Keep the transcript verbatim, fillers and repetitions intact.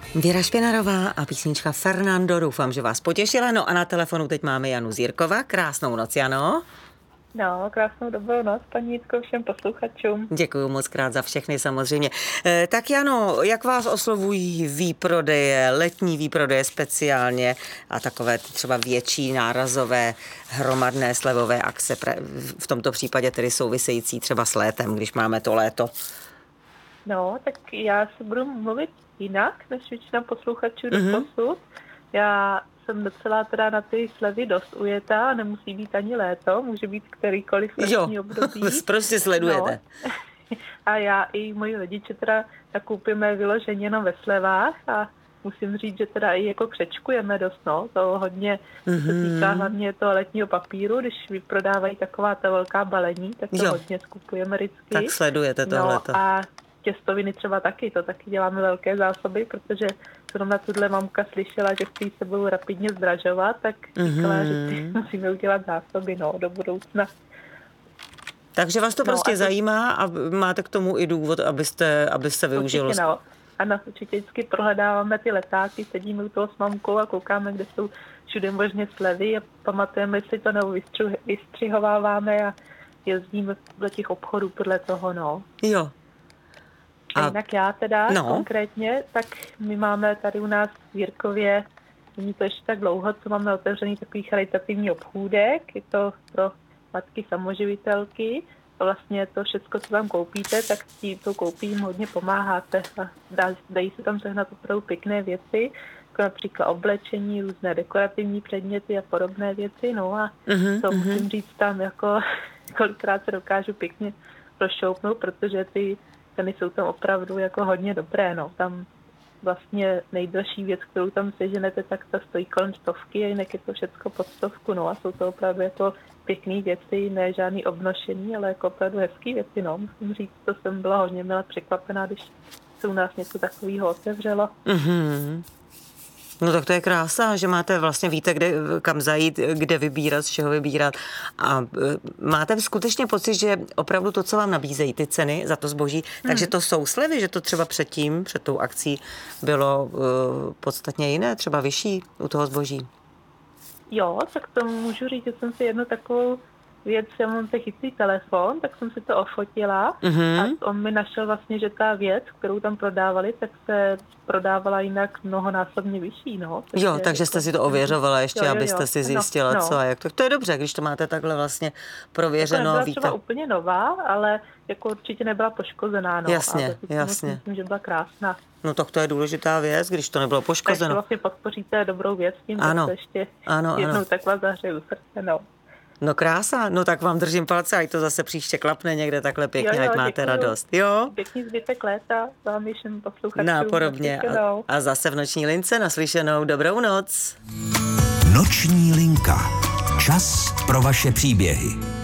Věra Špinarová a písnička Fernando, doufám, že vás potěšila. No a na telefonu teď máme Janu Zírkova. Krásnou noc, Jano. No, krásnou dobrou noc, paní Jitko, všem posluchačům. Děkuji moc krát za všechny samozřejmě. E, tak Jano, jak vás oslovují výprodeje, letní výprodeje speciálně a takové třeba větší nárazové hromadné slevové akce, v tomto případě tedy související třeba s létem, když máme to léto? No, tak já se budu mluvit jinak, než většina posluchačů Mm-hmm. doposud. Já jsem docela teda na ty slevy dost ujetá, nemusí být ani léto, může být kterýkoliv letní období. Prostě sledujete. No. A já i moji rodiče teda nakupíme vyloženě jenom ve slevách a musím říct, že teda i jako křečkujeme dost, no. To hodně mm-hmm. se týká hlavně toho letního papíru, když vyprodávají taková ta velká balení, tak to jo. hodně skupujeme vždycky. Tak sledujete tohleto. No a těstoviny třeba taky, to taky děláme velké zásoby, protože zrovna tuhle mamka slyšela, že chtějí se budou rapidně zdražovat, tak říkala, mm-hmm. že si musíme udělat zásoby, no, do budoucna. Takže vás to no, prostě to... zajímá a máte k tomu i důvod, abyste, abyste využili. Určitě, no. Ano, určitě vždycky prohledáváme ty letáky, sedíme u toho s mamkou a koukáme, kde jsou všude možně slevy a pamatujeme, jestli to nebo vystřihováváme a jezdíme do těch obchodů podle toho, no. Jo. A jinak já teda no. konkrétně, tak my máme tady u nás v Jirkově, není to ještě tak dlouho, co máme otevřený takový charitativní obchůdek, je to pro matky samoživitelky. A vlastně to všechno, co tam koupíte, tak tím to koupím hodně pomáháte. A dá, dají se tam sehnat opravdu pěkné věci, jako například oblečení, různé dekorativní předměty a podobné věci. No a uh-huh, to uh-huh. musím říct tam, jako kolikrát se dokážu pěkně rozšoupnout, protože ty ceny jsou tam opravdu jako hodně dobré, no. Tam vlastně nejdražší věc, kterou tam seženete, tak ta stojí kolem stovky a jinak je to všecko pod stovku, no. A jsou to opravdu jako pěkný věci, ne žádný obnošení, ale jako opravdu hezký věci, no. Musím říct, to jsem byla hodně milé překvapená, když se u nás něco takového otevřelo. Mm-hmm. No tak to je krása, že máte vlastně, víte, kde, kam zajít, kde vybírat, z čeho vybírat a máte skutečně pocit, že opravdu to, co vám nabízejí ty ceny za to zboží, hmm. takže to jsou slevy, že to třeba předtím, před tou akcí bylo uh, podstatně jiné, třeba vyšší u toho zboží? Jo, tak to můžu říct, že jsem si jednu takovou věc, já mám ten chytrý telefon, tak jsem si to ofotila mm-hmm. a on mi našel vlastně, že ta věc, kterou tam prodávali, tak se prodávala jinak mnohonásobně vyšší, no. Takže jo, takže jste si to ověřovala ještě, jo, jo, jo. abyste si zjistila, no, co a jak. To, to je dobře, když to máte takhle vlastně prověřeno. Jako nebyla víte. Třeba úplně nová, ale jako určitě nebyla poškozená, no. Jasně, a jasně. Myslím, že byla krásná. No tak to je důležitá věc, když to nebylo poškozeno. Takže vlastně podpoříte dobrou věc tím, ano. že ještě ano, jednou ano. takhle zahřeju srdce, no. No krása, no tak vám držím palce, ať to zase příště klapne někde takhle pěkně, jo, jo, ať máte děkuju. Radost. Jo? Pěkný zbytek léta, vám všem posluchačům. No, podobně. A, a zase v Noční lince naslyšenou dobrou noc. Noční linka. Čas pro vaše příběhy.